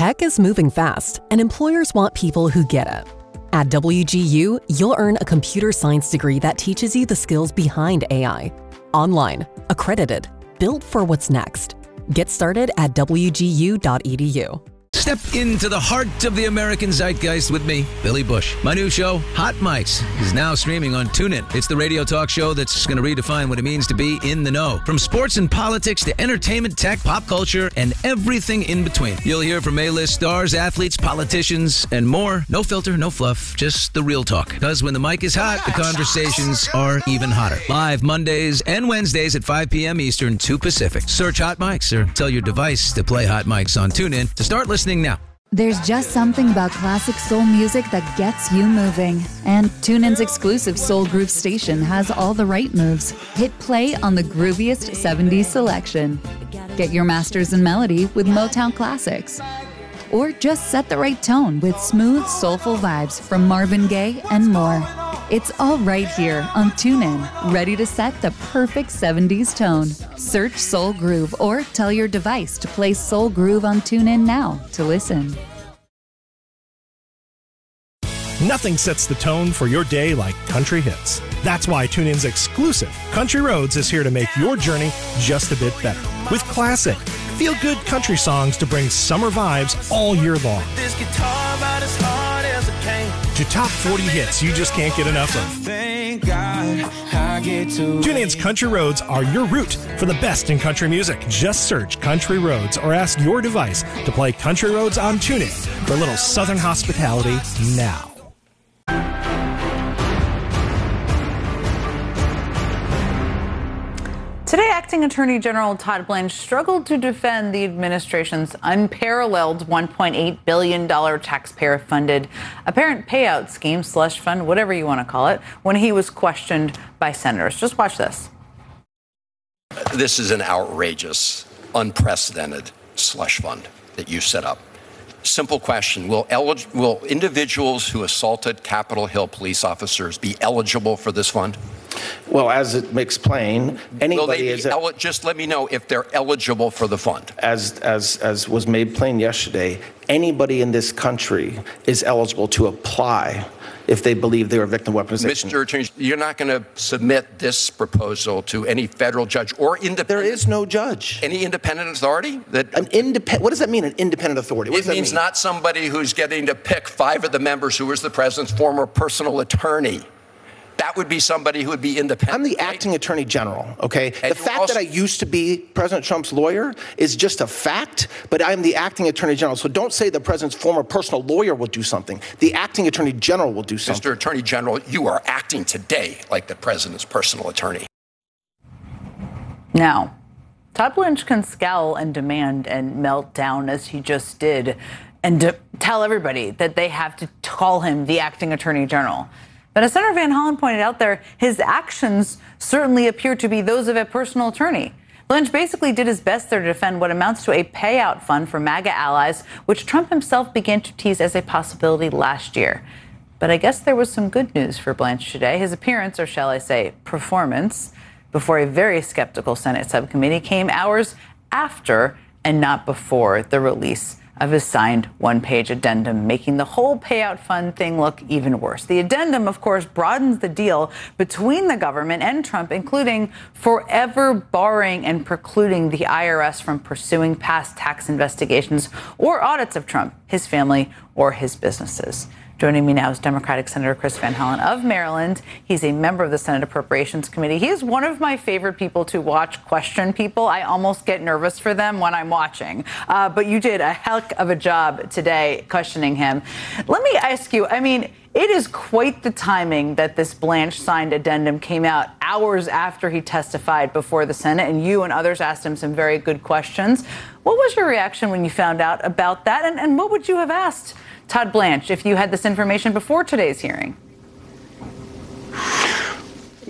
Tech is moving fast, and employers want people who get it. At WGU, you'll earn a computer science degree that teaches you the skills behind AI. Online, accredited, built for what's next. Get started at wgu.edu. Step into the heart of the American zeitgeist with me, Billy Bush. My new show, Hot Mics, is now streaming on TuneIn. It's the radio talk show that's going to redefine what it means to be in the know. From sports and politics to entertainment, tech, pop culture, and everything in between. You'll hear from A-list stars, athletes, politicians, and more. No filter, no fluff, just the real talk. Because when the mic is hot, the conversations are even hotter. Live Mondays and Wednesdays at 5 p.m. Eastern, 2 Pacific. Search Hot Mics or tell your device to play Hot Mics on TuneIn to start listening now. There's just something about classic soul music that gets you moving. And TuneIn's exclusive Soul Groove station has all the right moves. Hit play on the grooviest 70s selection. Get your masters in melody with Motown classics. Or just set the right tone with smooth, soulful vibes from Marvin Gaye and more. It's all right here on TuneIn, ready to set the perfect 70s tone. Search Soul Groove or tell your device to play Soul Groove on TuneIn now to listen. Nothing sets the tone for your day like country hits. That's why TuneIn's exclusive Country Roads is here to make your journey just a bit better. With classic, feel-good country songs to bring summer vibes all year long. To top 40 hits you just can't get enough of. TuneIn's Country Roads are your route for the best in country music. Just search Country Roads or ask your device to play Country Roads on TuneIn for a little Southern hospitality now. Today, Acting Attorney General Todd Blanche struggled to defend the administration's unparalleled $1.8 billion taxpayer-funded apparent payout scheme, slush fund, whatever you want to call it, when he was questioned by senators. Just watch this. This is an outrageous, unprecedented slush fund that you set up. Simple question. Will individuals who assaulted Capitol Hill police officers be eligible for this fund? Well, as it makes plain, anybody is just let me know if they're eligible for the fund. As was made plain yesterday, anybody in this country is eligible to apply if they believe they're a victim of weaponization. Mr. Attorney, you're not going to submit this proposal to any federal judge or independent. There is no judge. Any independent authority? What does that mean, an independent authority? It means not somebody who's getting to pick 5 of the members who was the president's former personal attorney. That would be somebody who would be independent. I'm the acting attorney general, okay? And the fact that I used to be President Trump's lawyer is just a fact, but I'm the acting attorney general. So don't say the president's former personal lawyer will do something. The acting attorney general will do something. Mr. Attorney General, you are acting today like the president's personal attorney. Now, Todd Blanche can scowl and demand and melt down as he just did and tell everybody that they have to call him the acting attorney general. But as Senator Van Hollen pointed out there, his actions certainly appear to be those of a personal attorney. Blanche basically did his best there to defend what amounts to a payout fund for MAGA allies, which Trump himself began to tease as a possibility last year. But I guess there was some good news for Blanche today. His appearance, or shall I say performance, before a very skeptical Senate subcommittee came hours after and not before the release of his signed one-page addendum, making the whole payout fund thing look even worse. The addendum, of course, broadens the deal between the government and Trump, including forever barring and precluding the IRS from pursuing past tax investigations or audits of Trump, his family, or his businesses. Joining me now is Democratic Senator Chris Van Hollen of Maryland. He's a member of the Senate Appropriations Committee. He is one of my favorite people to watch question people. I almost get nervous for them when I'm watching. But you did a heck of a job today questioning him. Let me ask you, it is quite the timing that this Blanche signed addendum came out hours after he testified before the Senate, and you and others asked him some very good questions. What was your reaction when you found out about that? And what would you have asked Todd Blanche if you had this information before today's hearing?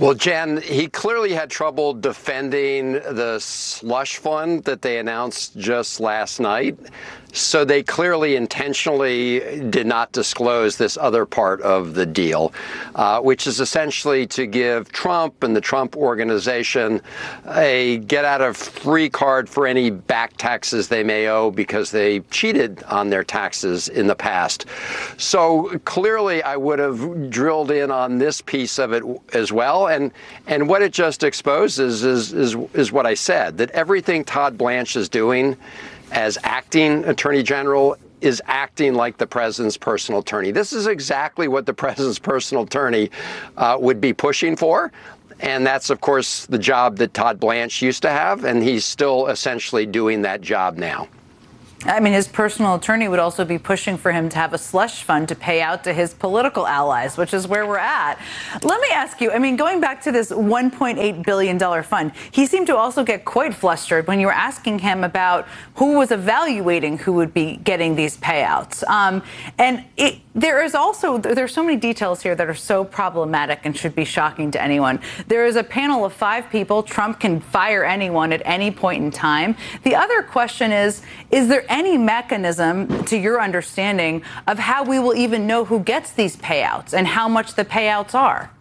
Well, Jen, he clearly had trouble defending the slush fund that they announced just last night. So they clearly intentionally did not disclose this other part of the deal, which is essentially to give Trump and the Trump organization a get-out-of-free card for any back taxes they may owe because they cheated on their taxes in the past. So clearly I would have drilled in on this piece of it as well. And what it just exposes is what I said, that everything Todd Blanche is doing as acting attorney general is acting like the president's personal attorney. This is exactly what the president's personal attorney would be pushing for. And that's, of course, the job that Todd Blanche used to have. And he's still essentially doing that job now. I mean, his personal attorney would also be pushing for him to have a slush fund to pay out to his political allies, which is where we're at. Let me ask you, I mean, going back to this $1.8 billion fund, he seemed to also get quite flustered when you were asking him about who was evaluating who would be getting these payouts. There's so many details here that are so problematic and should be shocking to anyone. There is a panel of 5 people. Trump can fire anyone at any point in time. The other question is there any mechanism, to your understanding, of how we will even know who gets these payouts and how much the payouts are?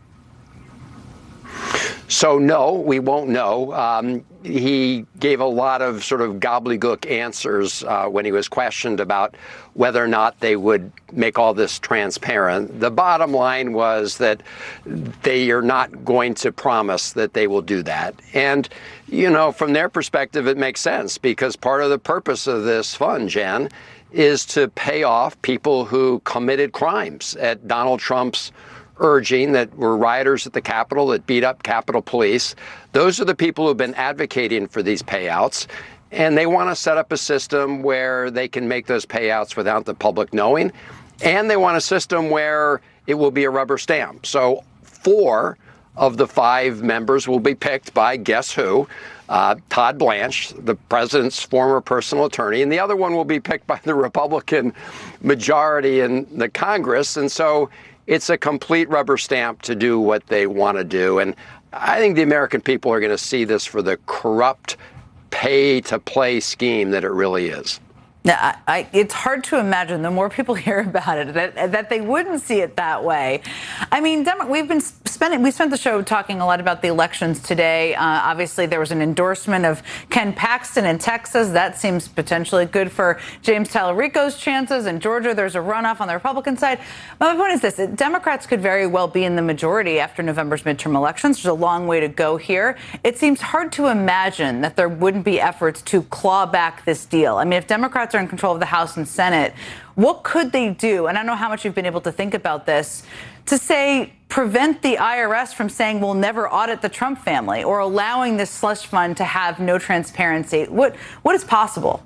So, no, we won't know. He gave a lot of sort of gobbledygook answers when he was questioned about whether or not they would make all this transparent. The bottom line was that they are not going to promise that they will do that. And, you know, from their perspective, it makes sense because part of the purpose of this fund, Jen, is to pay off people who committed crimes at Donald Trump's urging, that were rioters at the Capitol that beat up Capitol Police. Those are the people who've been advocating for these payouts. And they want to set up a system where they can make those payouts without the public knowing. And they want a system where it will be a rubber stamp. So 4 of the 5 members will be picked by guess who? Todd Blanche, the president's former personal attorney, and the other one will be picked by the Republican majority in the Congress. And so it's a complete rubber stamp to do what they want to do. And I think the American people are going to see this for the corrupt pay-to-play scheme that it really is. It's hard to imagine, the more people hear about it, that they wouldn't see it that way. I mean, we spent the show talking a lot about the elections today. Obviously, there was an endorsement of Ken Paxton in Texas. That seems potentially good for James Tallarico's chances. In Georgia, there's a runoff on the Republican side. My point is this. Democrats could very well be in the majority after November's midterm elections. There's a long way to go here. It seems hard to imagine that there wouldn't be efforts to claw back this deal. I mean, if Democrats are in control of the House and Senate, what could they do? And I don't know how much you've been able to think about this, to say, prevent the IRS from saying we'll never audit the Trump family or allowing this slush fund to have no transparency. What is possible?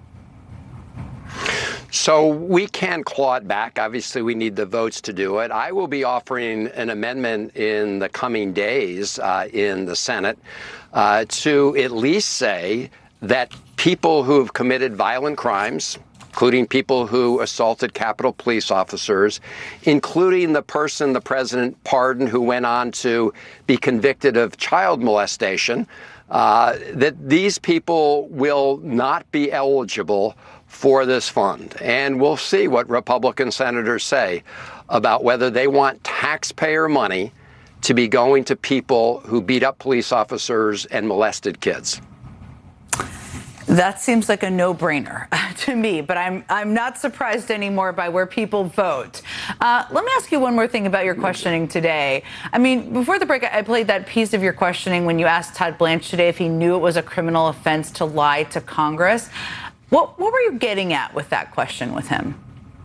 So we can claw it back. Obviously, we need the votes to do it. I will be offering an amendment in the coming days in the Senate to at least say that people who have committed violent crimes, including people who assaulted Capitol Police officers, including the person the president pardoned who went on to be convicted of child molestation, that these people will not be eligible for this fund. And we'll see what Republican senators say about whether they want taxpayer money to be going to people who beat up police officers and molested kids. That seems like a no-brainer to me, but I'm not surprised anymore by where people vote. Let me ask you one more thing about your questioning today. I mean, before the break, I played that piece of your questioning when you asked Todd Blanche today if he knew it was a criminal offense to lie to Congress. What were you getting at with that question with him?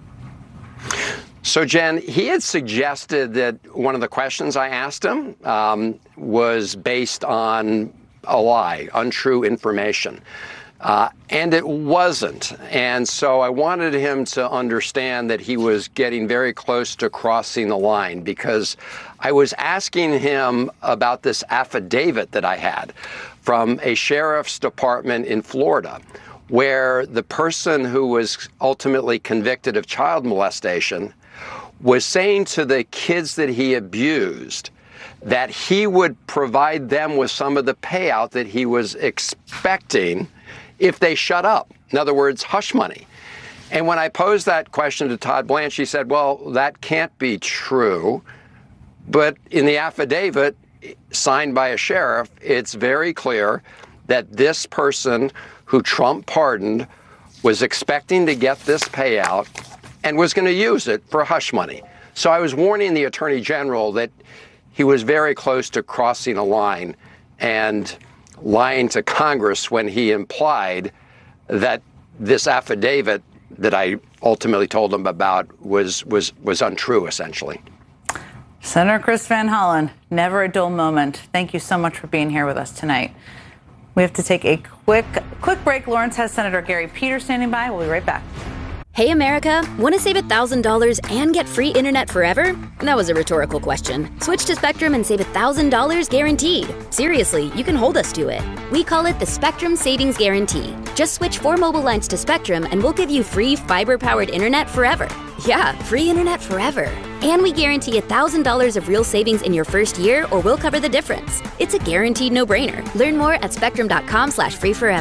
So, Jen, he had suggested that one of the questions I asked him was based on a lie, untrue information. And it wasn't. And so I wanted him to understand that he was getting very close to crossing the line, because I was asking him about this affidavit that I had from a sheriff's department in Florida, where the person who was ultimately convicted of child molestation was saying to the kids that he abused that he would provide them with some of the payout that he was expecting if they shut up. In other words, hush money. And when I posed that question to Todd Blanche, he said, well, that can't be true. But in the affidavit signed by a sheriff, it's very clear that this person who Trump pardoned was expecting to get this payout and was going to use it for hush money. So I was warning the Attorney General that he was very close to crossing a line and lying to Congress when he implied that this affidavit that I ultimately told him about was untrue, essentially. Senator Chris Van Hollen, never a dull moment. Thank you so much for being here with us tonight. We have to take a quick break. Lawrence has Senator Gary Peters standing by. We'll be right back. Hey, America, want to save $1,000 and get free internet forever? That was a rhetorical question. Switch to Spectrum and save $1,000 guaranteed. Seriously, you can hold us to it. We call it the Spectrum Savings Guarantee. Just switch 4 mobile lines to Spectrum and we'll give you free fiber-powered internet forever. Yeah, free internet forever. And we guarantee $1,000 of real savings in your first year or we'll cover the difference. It's a guaranteed no-brainer. Learn more at spectrum.com/free forever.